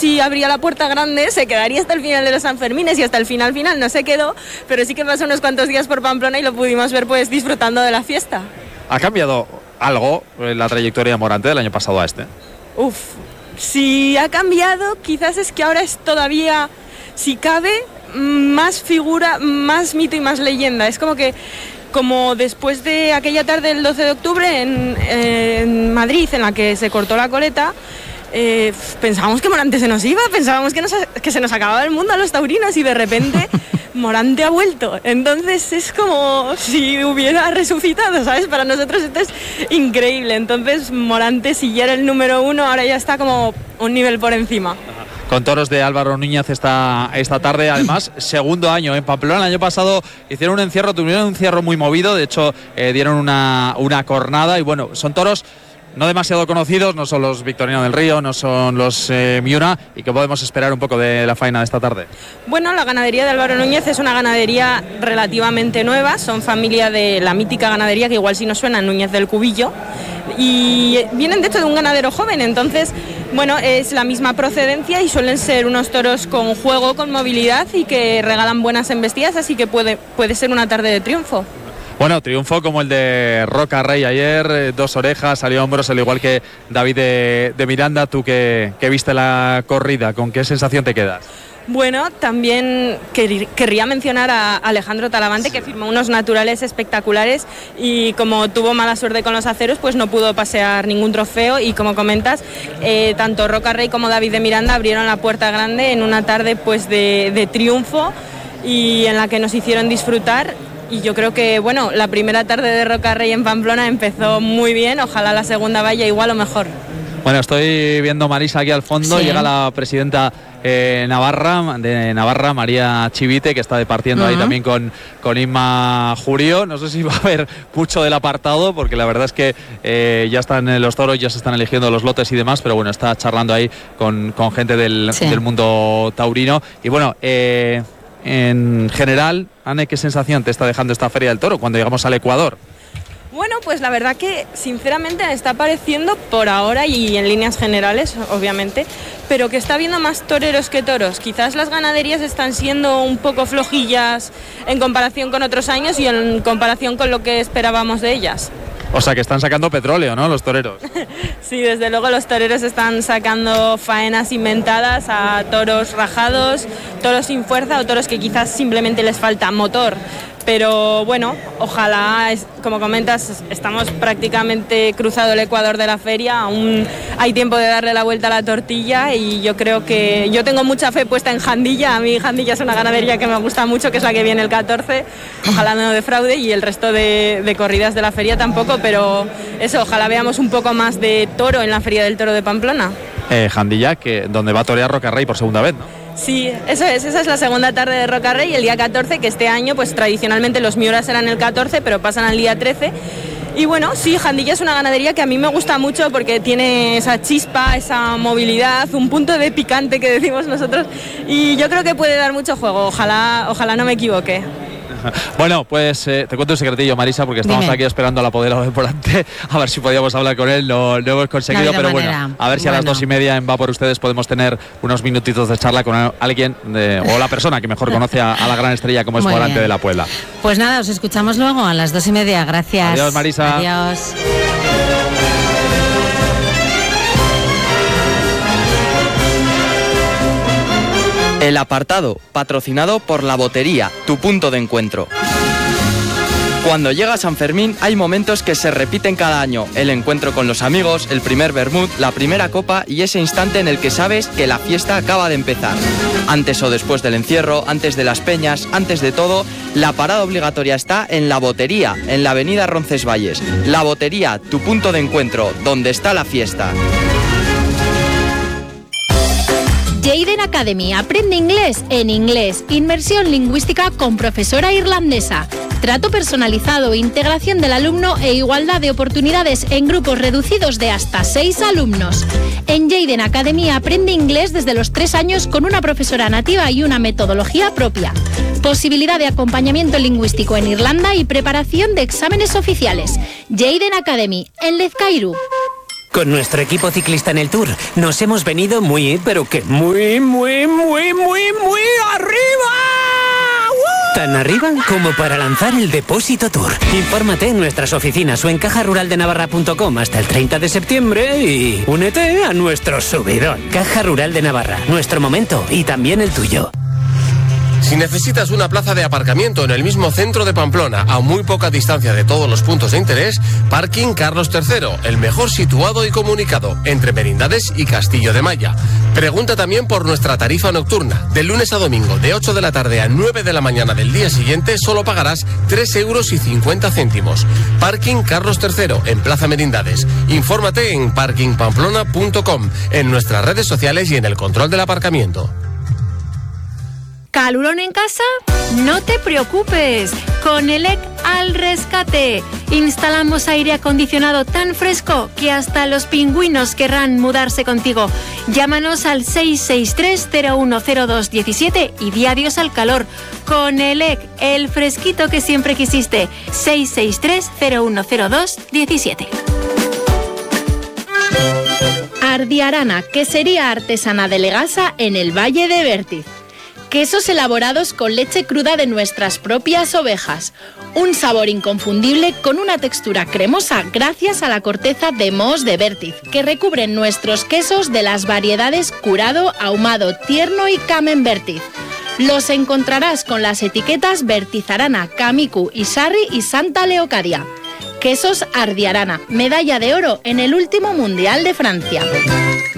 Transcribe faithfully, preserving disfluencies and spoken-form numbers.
si abría la puerta grande se quedaría hasta el final de los Sanfermines, y hasta el final final no se quedó, pero sí que pasó unos cuantos días por Pamplona y lo pudimos ver pues disfrutando de la fiesta. ¿Ha cambiado algo en la trayectoria de Morante del año pasado a este? Uf, si ha cambiado, quizás es que ahora es todavía, si cabe, más figura, más mito y más leyenda. Es como que, como después de aquella tarde del doce de octubre en, en Madrid, en la que se cortó la coleta, eh, pensábamos que Morante se nos iba, pensábamos que, nos, que se nos acababa el mundo a los taurinos, y de repente Morante ha vuelto. Entonces es como si hubiera resucitado, ¿sabes? Para nosotros esto es increíble. Entonces Morante, si ya era el número uno, ahora ya está como un nivel por encima. Con toros de Álvaro Núñez esta, esta tarde, además, segundo año en Pamplona. El año pasado hicieron un encierro, tuvieron un encierro muy movido, de hecho eh, dieron una, una cornada, y bueno, son toros no demasiado conocidos, no son los Victorino del Río, no son los eh, Miura, y que podemos esperar un poco de la faena de esta tarde. Bueno, la ganadería de Álvaro Núñez es una ganadería relativamente nueva, son familia de la mítica ganadería que igual si no suena, Núñez del Cubillo, y vienen de hecho de un ganadero joven, entonces bueno, es la misma procedencia y suelen ser unos toros con juego, con movilidad y que regalan buenas embestidas, así que puede, puede ser una tarde de triunfo. Bueno, triunfo como el de Roca Rey ayer, eh, dos orejas, salió a hombros, al igual que David de, de Miranda. Tú que, que viste la corrida, ¿con qué sensación te quedas? Bueno, también quer- querría mencionar a Alejandro Talavante, que firmó unos naturales espectaculares, y como tuvo mala suerte con los aceros, pues no pudo pasear ningún trofeo, y como comentas, eh, tanto Roca Rey como David de Miranda abrieron la puerta grande en una tarde pues de, de triunfo, y en la que nos hicieron disfrutar. Y yo creo que, bueno, la primera tarde de Roca Rey en Pamplona empezó muy bien, ojalá la segunda vaya igual o mejor. Bueno, estoy viendo a Marisa aquí al fondo, sí. Llega la presidenta eh, Navarra, de Navarra, María Chivite, que está departiendo uh-huh. ahí también con, con Inma Jurío. No sé si va a haber mucho del apartado, porque la verdad es que eh, ya están los toros, ya se están eligiendo los lotes y demás, pero bueno, está charlando ahí con, con gente del, sí. del mundo taurino. Y bueno, eh, en general, Anne, ¿qué sensación te está dejando esta Feria del Toro cuando llegamos al Ecuador? Bueno, pues la verdad que sinceramente me está pareciendo por ahora, y en líneas generales, obviamente, pero que está habiendo más toreros que toros. Quizás las ganaderías están siendo un poco flojillas en comparación con otros años y en comparación con lo que esperábamos de ellas. O sea, que están sacando petróleo, ¿no?, los toreros. Sí, desde luego los toreros están sacando faenas inventadas a toros rajados, toros sin fuerza o toros que quizás simplemente les falta motor. Pero bueno, ojalá, como comentas, estamos prácticamente cruzado el Ecuador de la feria, aún hay tiempo de darle la vuelta a la tortilla, y yo creo que yo tengo mucha fe puesta en Jandilla. A mí Jandilla es una ganadería que me gusta mucho, que es la que viene el catorce, ojalá no defraude, y el resto de, de corridas de la feria tampoco, pero eso, ojalá veamos un poco más de toro en la Feria del Toro de Pamplona. Eh, Jandilla, que donde va a torear Roca Rey por segunda vez, ¿no? Sí, eso es, esa es la segunda tarde de Roca Rey, el día catorce, que este año pues tradicionalmente los Miuras eran el catorce, pero pasan al día trece. Y bueno, sí, Jandilla es una ganadería que a mí me gusta mucho porque tiene esa chispa, esa movilidad, un punto de picante que decimos nosotros, y yo creo que puede dar mucho juego, ojalá, ojalá no me equivoque. Bueno, pues eh, te cuento un secretillo, Marisa, porque estamos Dime. aquí esperando al apoderado del volante, a ver si podíamos hablar con él, no, no hemos conseguido, pero manera. bueno, a ver si bueno. a las dos y media en Va por Ustedes podemos tener unos minutitos de charla con alguien, de, o la persona que mejor conoce a, a la gran estrella como es Muy Morante bien. de la Puebla. Pues nada, os escuchamos luego a las dos y media, gracias. Adiós, Marisa. Adiós. El apartado, patrocinado por La Botería, tu punto de encuentro. Cuando llega San Fermín hay momentos que se repiten cada año. El encuentro con los amigos, el primer vermut, la primera copa y ese instante en el que sabes que la fiesta acaba de empezar. Antes o después del encierro, antes de las peñas, antes de todo, la parada obligatoria está en La Botería, en la avenida Roncesvalles. La Botería, tu punto de encuentro, donde está la fiesta. Jayden Academy, aprende inglés en inglés, inmersión lingüística con profesora irlandesa, trato personalizado, integración del alumno e igualdad de oportunidades en grupos reducidos de hasta seis alumnos. En Jayden Academy aprende inglés desde los tres años con una profesora nativa y una metodología propia. Posibilidad de acompañamiento lingüístico en Irlanda y preparación de exámenes oficiales. Jayden Academy, en Lezcairu. Con nuestro equipo ciclista en el Tour nos hemos venido muy, pero que muy, muy, muy, muy, muy arriba. ¡Uh! Tan arriba como para lanzar el Depósito Tour. Infórmate en nuestras oficinas o en caja rural de navarra punto com hasta el treinta de septiembre y únete a nuestro subidón. Caja Rural de Navarra, nuestro momento y también el tuyo. Si necesitas una plaza de aparcamiento en el mismo centro de Pamplona, a muy poca distancia de todos los puntos de interés, Parking Carlos tercero, el mejor situado y comunicado, entre Merindades y Castillo de Maya. Pregunta también por nuestra tarifa nocturna. De lunes a domingo, de ocho de la tarde a nueve de la mañana del día siguiente, solo pagarás tres euros y cincuenta céntimos. Parking Carlos tercero, en Plaza Merindades. Infórmate en parking pamplona punto com, en nuestras redes sociales y en el control del aparcamiento. ¿Calurón en casa? No te preocupes, con ELEC al rescate. Instalamos aire acondicionado tan fresco que hasta los pingüinos querrán mudarse contigo. Llámanos al seis seis tres cero uno cero dos uno siete y di adiós al calor. Con ELEC, el fresquito que siempre quisiste. seis seis tres cero uno cero dos uno siete. Ardiarana, quesería artesana de Legasa en el Valle de Vértiz. Quesos elaborados con leche cruda de nuestras propias ovejas. Un sabor inconfundible con una textura cremosa gracias a la corteza de mohos de Vértiz, que recubren nuestros quesos de las variedades curado, ahumado, tierno y camembert. Los encontrarás con las etiquetas Vertizarana, Camicu, Isarri y Santa Leocadia. Quesos Ardiarana, medalla de oro en el último Mundial de Francia.